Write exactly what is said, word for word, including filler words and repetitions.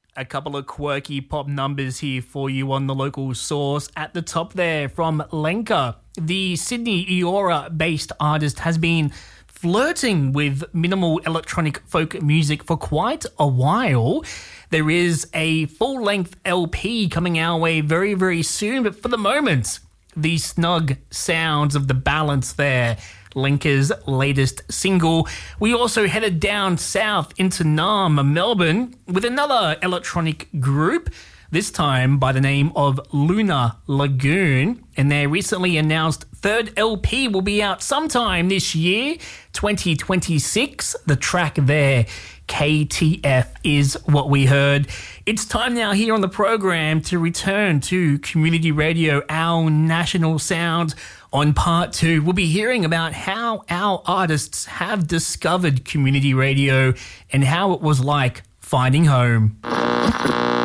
A couple of quirky pop numbers here for you on the local source. At the top there from Lenka, the Sydney Eora-based artist has been flirting with minimal electronic folk music for quite a while. There is a full-length L P coming our way very, very soon, but for the moment, the snug sounds of The Balance there, Lenka's latest single. We also headed down south into Naarm, Melbourne, with another electronic group, this time by the name of Lunar Lagoon, and their recently announced third L P will be out sometime this year, twenty twenty-six. The track there, K T F, is what we heard. It's time now here on the program to return to Community Radio, our national sound. On part two, we'll be hearing about how our artists have discovered community radio and how it was like finding home.